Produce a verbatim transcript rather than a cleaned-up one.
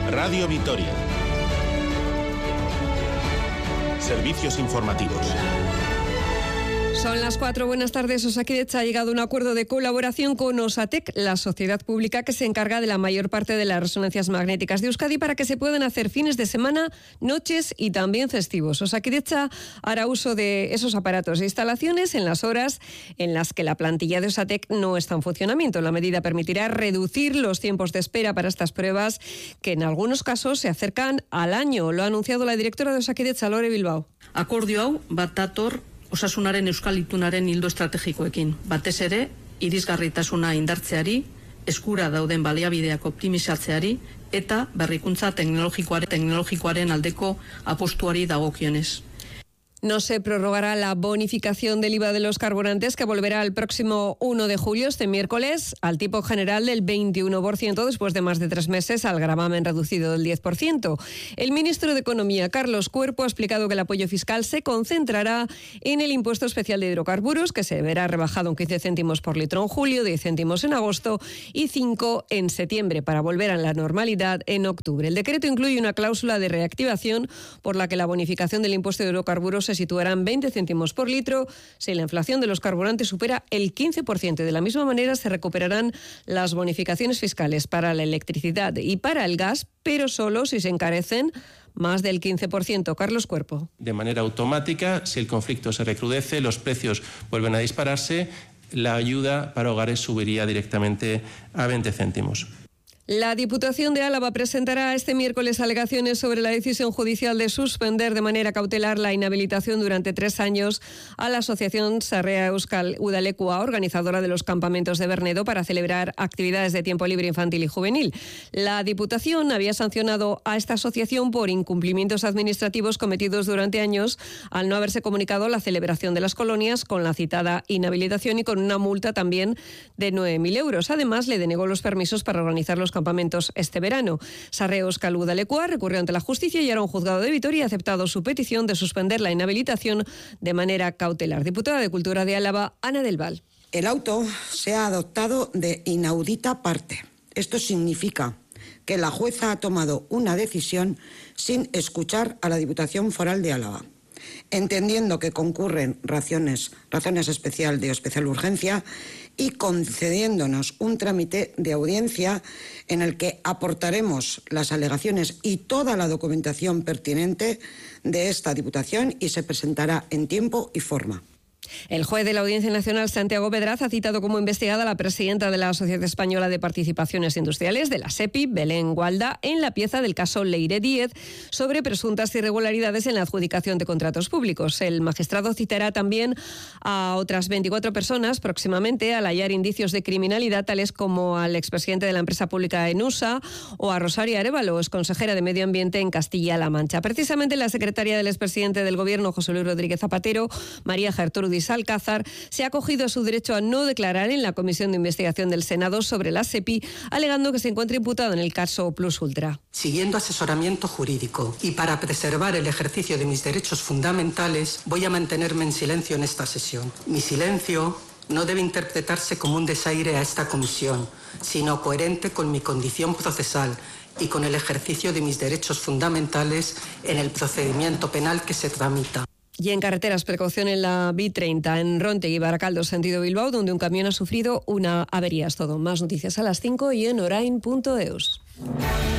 Radio Vitoria. Servicios informativos. Son las cuatro. Buenas tardes. Osakidetza ha llegado a un acuerdo de colaboración con Osatec, la sociedad pública que se encarga de la mayor parte de las resonancias magnéticas de Euskadi, para que se puedan hacer fines de semana, noches y también festivos. Osakidetza hará uso de esos aparatos e instalaciones en las horas en las que la plantilla de Osatec no está en funcionamiento. La medida permitirá reducir los tiempos de espera para estas pruebas, que en algunos casos se acercan al año. Lo ha anunciado la directora de Osakidetza, Lore Bilbao. Akordio hau bat dator osasunaren euskal itunaren ildo estrategikoekin. Batez ere, irisgarritasuna indartzeari, eskura dauden baliabideak optimizatzeari eta berrikuntza teknologikoaren, teknologikoaren aldeko apostuari dagokionez. No se prorrogará la bonificación del I V A de los carburantes, que volverá el próximo uno de julio, este miércoles, al tipo general del veintiuno por ciento, después de más de tres meses al gravamen reducido del diez por ciento. El ministro de Economía, Carlos Cuerpo, ha explicado que el apoyo fiscal se concentrará en el impuesto especial de hidrocarburos, que se verá rebajado en quince céntimos por litro en julio, diez céntimos en agosto y cinco en septiembre, para volver a la normalidad en octubre. El decreto incluye una cláusula de reactivación por la que la bonificación del impuesto de hidrocarburos se situará en veinte céntimos por litro si la inflación de los carburantes supera el quince por ciento. De la misma manera se recuperarán las bonificaciones fiscales para la electricidad y para el gas, pero solo si se encarecen más del quince por ciento. Carlos Cuerpo. De manera automática, si el conflicto se recrudece, los precios vuelven a dispararse, la ayuda para hogares subiría directamente a veinte céntimos. La Diputación de Álava presentará este miércoles alegaciones sobre la decisión judicial de suspender de manera cautelar la inhabilitación durante tres años a la Asociación Sarrea Euskal Udalekua, organizadora de los campamentos de Bernedo, para celebrar actividades de tiempo libre infantil y juvenil. La Diputación había sancionado a esta asociación por incumplimientos administrativos cometidos durante años, al no haberse comunicado la celebración de las colonias con la citada inhabilitación y con una multa también de nueve mil euros. Además, le denegó los permisos para organizar los campamentos este verano. Sarrea Euskal Udalekua recurrió ante la justicia y ahora un juzgado de Vitoria ha aceptado su petición de suspender la inhabilitación de manera cautelar. Diputada de Cultura de Álava, Ana del Val. El auto se ha adoptado de inaudita parte. Esto significa que la jueza ha tomado una decisión sin escuchar a la Diputación Foral de Álava, entendiendo que concurren razones, razones especial de especial urgencia y concediéndonos un trámite de audiencia en el que aportaremos las alegaciones y toda la documentación pertinente de esta Diputación y se presentará en tiempo y forma. El juez de la Audiencia Nacional, Santiago Pedraz, ha citado como investigada a la presidenta de la Sociedad Española de Participaciones Industriales, de la SEPI, Belén Gualda, en la pieza del caso Leire Díez sobre presuntas irregularidades en la adjudicación de contratos públicos. El magistrado citará también a otras veinticuatro personas próximamente al hallar indicios de criminalidad, tales como al expresidente de la empresa pública Enusa o a Rosario Arévalo, consejera de Medio Ambiente en Castilla-La Mancha. Precisamente la secretaria del expresidente del Gobierno, José Luis Rodríguez Zapatero, María Gertrudis Alcázar, se ha acogido a su derecho a no declarar en la Comisión de Investigación del Senado sobre la SEPI, alegando que se encuentra imputado en el caso Plus Ultra. Siguiendo asesoramiento jurídico y para preservar el ejercicio de mis derechos fundamentales, voy a mantenerme en silencio en esta sesión. Mi silencio no debe interpretarse como un desaire a esta comisión, sino coherente con mi condición procesal y con el ejercicio de mis derechos fundamentales en el procedimiento penal que se tramita. Y en carreteras, precaución en la B treinta, en Ronte y Baracaldo, sentido Bilbao, donde un camión ha sufrido una avería. Es todo. Más noticias a las cinco y en orain punto eus.